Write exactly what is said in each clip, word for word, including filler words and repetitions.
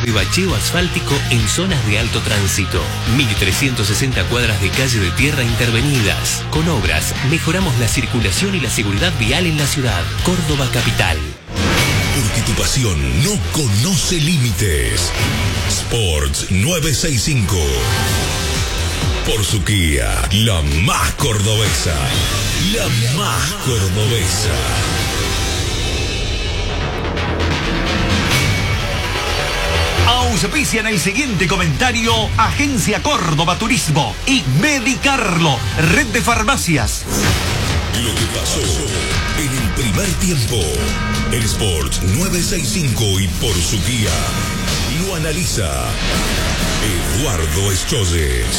y bacheo asfáltico en zonas de alto tránsito. mil trescientas sesenta cuadras de calle de tierra intervenidas. Con obras, mejoramos la circulación y la seguridad vial en la ciudad. Córdoba Capital. Porque tu pasión no conoce límites. Sports novecientos sesenta y cinco. Por su Kia, la más cordobesa. La más cordobesa. Auspician el siguiente comentario Agencia Córdoba Turismo y Medicarlo, red de farmacias. Lo que pasó en el primer tiempo. El Sports novecientos sesenta y cinco y por su Kia lo analiza Eduardo Escholles.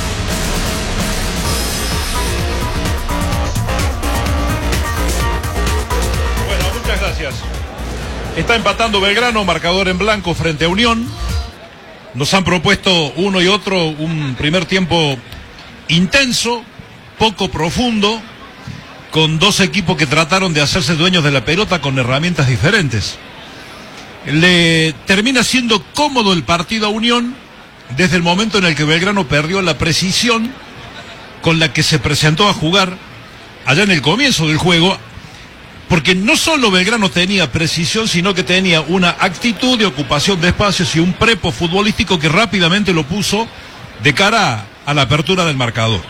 Bueno, muchas gracias. Está empatando Belgrano, marcador en blanco frente a Unión. Nos han propuesto uno y otro un primer tiempo intenso, poco profundo, con dos equipos que trataron de hacerse dueños de la pelota con herramientas diferentes. Le termina siendo cómodo el partido a Unión desde el momento en el que Belgrano perdió la precisión con la que se presentó a jugar allá en el comienzo del juego, porque no solo Belgrano tenía precisión, sino que tenía una actitud de ocupación de espacios y un prepo futbolístico que rápidamente lo puso de cara a la apertura del marcador.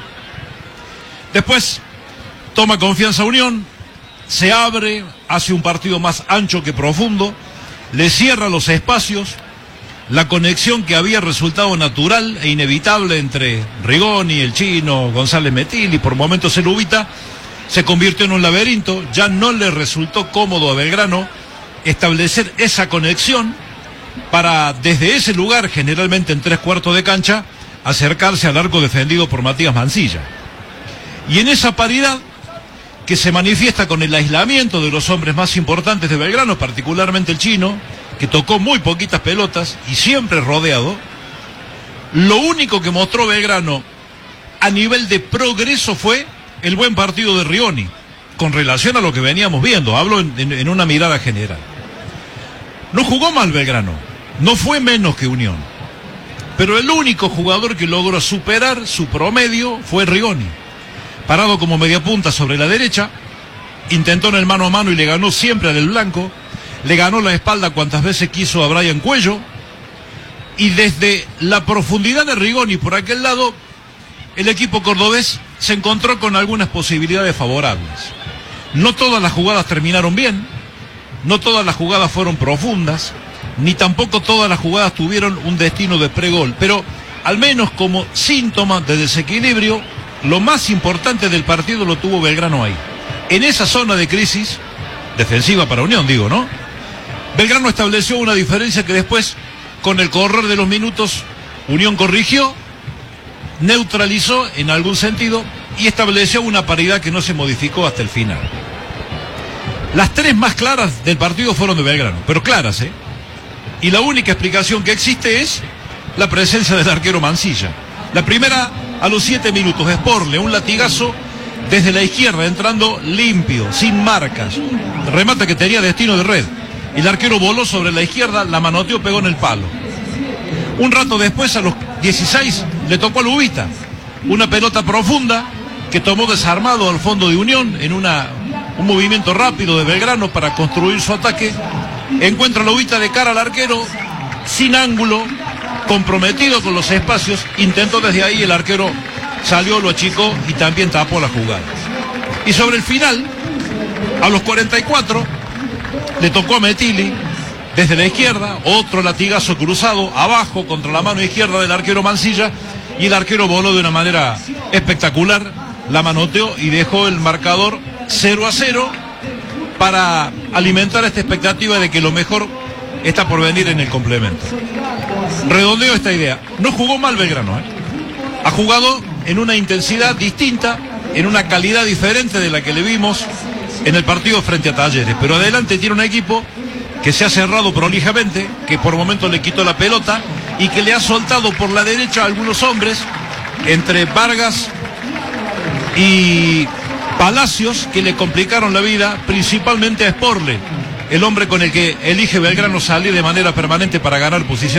Después toma confianza Unión, se abre, hace un partido más ancho que profundo, le cierra los espacios, la conexión que había resultado natural e inevitable entre Rigoni, el Chino, González Metil y por momentos el Ubita, se convirtió en un laberinto. Ya no le resultó cómodo a Belgrano establecer esa conexión para desde ese lugar, generalmente en tres cuartos de cancha, acercarse al arco defendido por Matías Mancilla. Y en esa paridad que se manifiesta con el aislamiento de los hombres más importantes de Belgrano, particularmente el Chino, que tocó muy poquitas pelotas y siempre rodeado, lo único que mostró Belgrano a nivel de progreso fue el buen partido de Rigoni, con relación a lo que veníamos viendo. Hablo en, en, en una mirada general. No jugó mal Belgrano, no fue menos que Unión, pero el único jugador que logró superar su promedio fue Rigoni. Parado como media punta sobre la derecha, intentó en el mano a mano y le ganó siempre al del blanco, le ganó la espalda cuantas veces quiso a Brian Cuello, y desde la profundidad de Rigoni por aquel lado, el equipo cordobés se encontró con algunas posibilidades favorables. No todas las jugadas terminaron bien, no todas las jugadas fueron profundas, ni tampoco todas las jugadas tuvieron un destino de pregol, pero al menos como síntoma de desequilibrio, lo más importante del partido lo tuvo Belgrano ahí. En esa zona de crisis, defensiva para Unión, digo, ¿no? Belgrano estableció una diferencia que después, con el correr de los minutos, Unión corrigió, neutralizó en algún sentido y estableció una paridad que no se modificó hasta el final. Las tres más claras del partido fueron de Belgrano, pero claras, ¿eh? Y la única explicación que existe es la presencia del arquero Mancilla. La primera, a los siete minutos, Sporle, un latigazo desde la izquierda, entrando limpio, sin marcas. Remata que tenía destino de red. El arquero voló sobre la izquierda, la manoteó, pegó en el palo. Un rato después, a los dieciséis, le tocó a Lubita. Una pelota profunda que tomó desarmado al fondo de Unión en una, un movimiento rápido de Belgrano para construir su ataque. Encuentra a Lubita de cara al arquero, sin ángulo, comprometido con los espacios. Intentó desde ahí, el arquero salió, lo achicó y también tapó la jugada. Y sobre el final, a los cuarenta y cuatro, le tocó a Metilli desde la izquierda, otro latigazo cruzado, abajo contra la mano izquierda del arquero Mancilla, y el arquero voló de una manera espectacular, la manoteó y dejó el marcador cero a cero para alimentar esta expectativa de que lo mejor está por venir en el complemento. Redondeo esta idea. No jugó mal Belgrano, ¿eh? Ha jugado en una intensidad distinta, en una calidad diferente de la que le vimos en el partido frente a Talleres, pero adelante tiene un equipo que se ha cerrado prolijamente, que por momentos le quitó la pelota y que le ha soltado por la derecha a algunos hombres, entre Vargas y Palacios, que le complicaron la vida, principalmente a Sporle, el hombre con el que elige Belgrano salir de manera permanente para ganar posición.